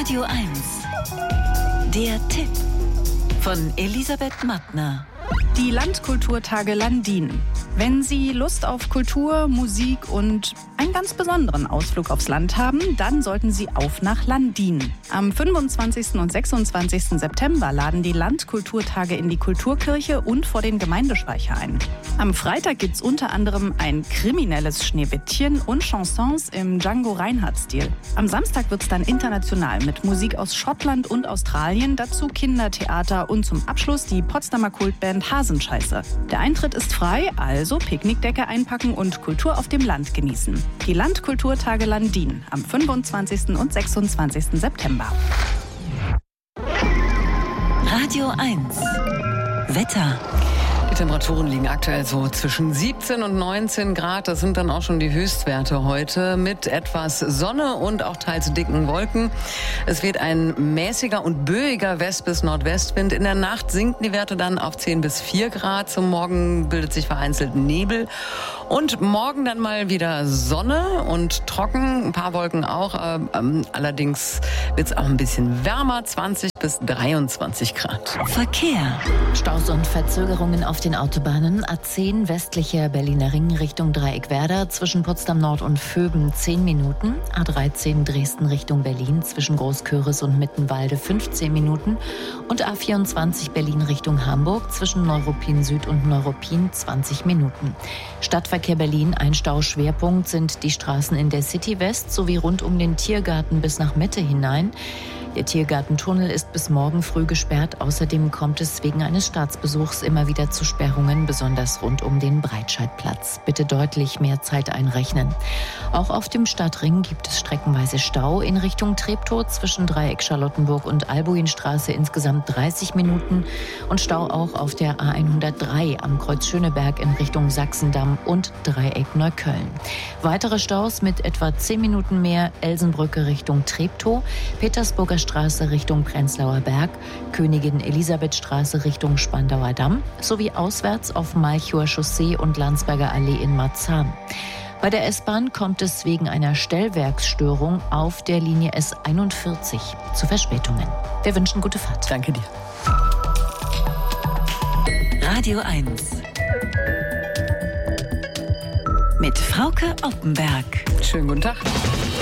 Radio 1. Der Tipp von Elisabeth Mattner. Die Landkulturtage Landin. Wenn Sie Lust auf Kultur, Musik und einen ganz besonderen Ausflug aufs Land haben, dann sollten Sie auf nach Landin. Am 25. und 26. September laden die Landkulturtage in die Kulturkirche und vor den Gemeindespeicher ein. Am Freitag gibt's unter anderem ein kriminelles Schneewittchen und Chansons im Django-Reinhardt-Stil. Am Samstag wird's dann international mit Musik aus Schottland und Australien, dazu Kindertheater und zum Abschluss die Potsdamer Kultband Hasenscheiße. Der Eintritt ist frei, also Picknickdecke einpacken und Kultur auf dem Land genießen. Die Landkulturtage Landin am 25. und 26. September. Radio 1. Wetter. Die Temperaturen liegen aktuell so zwischen 17 und 19 Grad. Das sind dann auch schon die Höchstwerte heute mit etwas Sonne und auch teils dicken Wolken. Es weht ein mäßiger und böiger West- bis Nordwestwind. In der Nacht sinken die Werte dann auf 10 bis 4 Grad. Zum Morgen bildet sich vereinzelt Nebel. Und morgen dann mal wieder Sonne und trocken, ein paar Wolken auch. Allerdings wird es auch ein bisschen wärmer, 20 bis 23 Grad. Verkehr. Staus und Verzögerungen auf den Autobahnen. A10 westlicher Berliner Ring Richtung Dreieckwerder zwischen Potsdam Nord und Vöben 10 Minuten. A13 Dresden Richtung Berlin zwischen Großköris und Mittenwalde 15 Minuten. Und A24 Berlin Richtung Hamburg zwischen Neuruppin Süd und Neuruppin 20 Minuten. Stadtverkehr Berlin, ein Stauschwerpunkt sind die Straßen in der City West sowie rund um den Tiergarten bis nach Mitte hinein. Der Tiergartentunnel ist bis morgen früh gesperrt. Außerdem kommt es wegen eines Staatsbesuchs immer wieder zu Sperrungen, besonders rund um den Breitscheidplatz. Bitte deutlich mehr Zeit einrechnen. Auch auf dem Stadtring gibt es streckenweise Stau in Richtung Treptow zwischen Dreieck Charlottenburg und Albuinstraße insgesamt 30 Minuten und Stau auch auf der A103 am Kreuz Schöneberg in Richtung Sachsendamm und Dreieck Neukölln. Weitere Staus mit etwa 10 Minuten mehr Elsenbrücke Richtung Treptow, Petersburger Straße Richtung Prenzlauer Berg, Königin Elisabeth Straße Richtung Spandauer Damm sowie auswärts auf Malchower Chaussee und Landsberger Allee in Marzahn. Bei der S-Bahn kommt es wegen einer Stellwerksstörung auf der Linie S41 zu Verspätungen. Wir wünschen gute Fahrt. Danke dir. Radio 1. Mit Frauke Oppenberg. Schönen guten Tag.